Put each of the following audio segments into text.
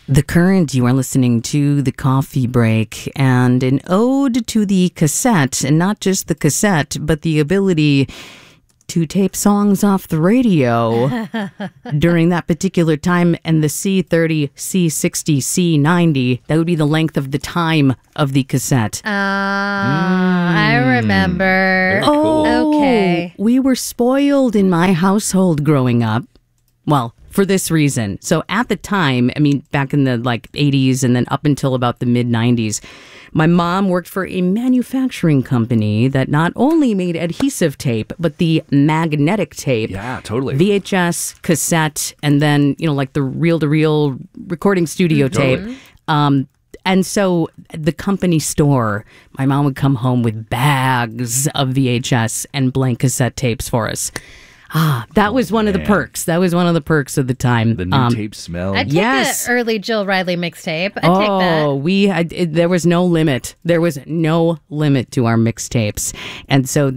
The Current, you are listening to The Coffee Break, and an ode to the cassette, and not just the cassette, but the ability to tape songs off the radio during that particular time, and the C30, C60, C90, that would be the length of the time of the cassette. I remember. Very cool. Okay. We were spoiled in my household growing up. Well, for this reason. So at the time, I mean, back in the 80s and then up until about the mid 90s, my mom worked for a manufacturing company that not only made adhesive tape, but the magnetic tape. Yeah, totally. VHS, cassette, and then, the reel-to-reel recording studio tape. And so the company store, my mom would come home with bags of VHS and blank cassette tapes for us. That was one of the perks. That was one of the perks of the time. The new tape smell. I'd take Yes. the early Jill Riley mixtape. I'd take that. There was no limit. There was no limit to our mixtapes. And so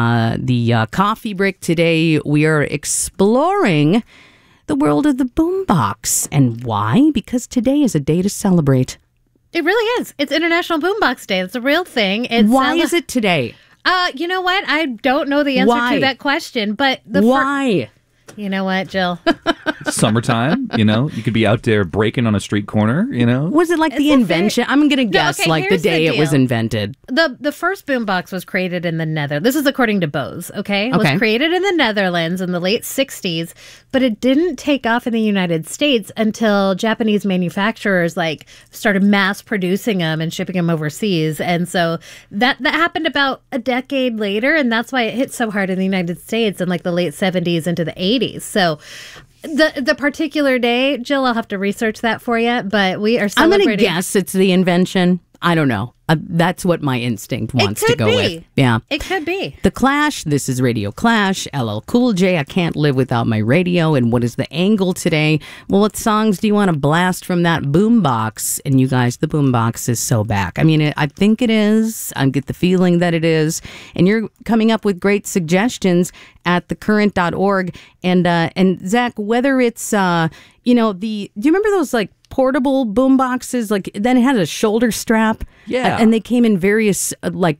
the coffee break today, we are exploring the world of the boombox. And why? Because today is a day to celebrate. It really is. It's International Boombox Day. It's a real thing. Why is it today? You know what? I don't know the answer to that question, but Why? You know what, Jill? Summertime, you could be out there breaking on a street corner, Was it like the invention? I'm going to guess the here's day the it was deal. invented. The first boombox was created in the Netherlands. This is according to Bose, okay? It was created in the Netherlands in the late 60s, but it didn't take off in the United States until Japanese manufacturers started mass producing them and shipping them overseas. And so that happened about a decade later, and that's why it hit so hard in the United States in the late 70s into the 80s. So the particular day, Jill, I'll have to research that for you, but we are celebrating. I'm going to guess it's the invention. I don't know. That's what my instinct wants to go with. Yeah. It could be. The Clash, this is Radio Clash, LL Cool J, I Can't Live Without My Radio, and what is the angle today? Well, what songs do you want to blast from that boombox? And you guys, the boombox is so back. I mean, I think it is. I get the feeling that it is. And you're coming up with great suggestions at thecurrent.org. And Zach, whether it's, do you remember those portable boom boxes? Then it had a shoulder strap. Yeah. And they came in various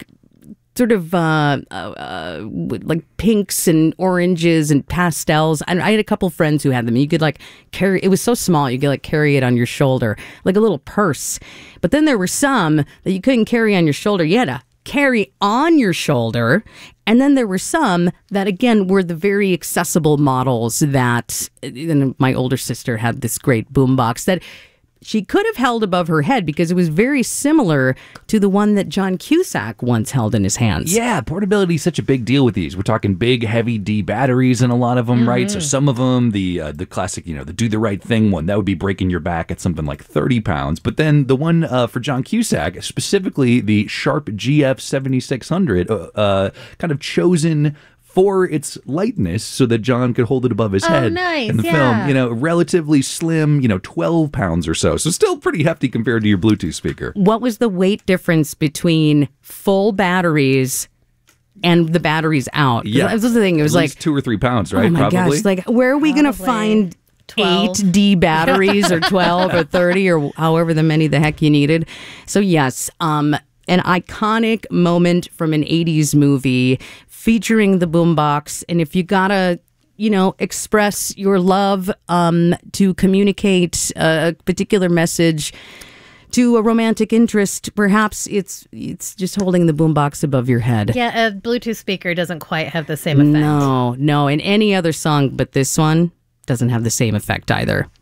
sort of pinks and oranges and pastels. And I had a couple friends who had them. You could carry, it was so small, you could carry it on your shoulder, like a little purse. But then there were some that you couldn't carry on your shoulder. You had to carry on your shoulder. And then there were some that, again, were the very accessible models that, and my older sister had this great boombox that she could have held above her head because it was very similar to the one that John Cusack once held in his hands. Yeah, portability is such a big deal with these. We're talking big, heavy D batteries in a lot of them, right? So some of them, the classic, the Do the Right Thing one, that would be breaking your back at something like 30 pounds. But then the one for John Cusack, specifically the Sharp GF 7600, kind of chosen for its lightness so that John could hold it above his head in the film. Relatively slim, 12 pounds or so. So still pretty hefty compared to your Bluetooth speaker. What was the weight difference between full batteries and the batteries out? Yeah. That was the thing. It was at least 2 or 3 pounds, right? Oh my Probably. gosh. Where are we going to find 12. 8D batteries or 12 or 30 or however the many the heck you needed? So yes, an iconic moment from an 80s movie featuring the boombox. And if you gotta, express your love to communicate a particular message to a romantic interest, perhaps it's just holding the boombox above your head. Yeah, a Bluetooth speaker doesn't quite have the same effect. No. And any other song but this one doesn't have the same effect either.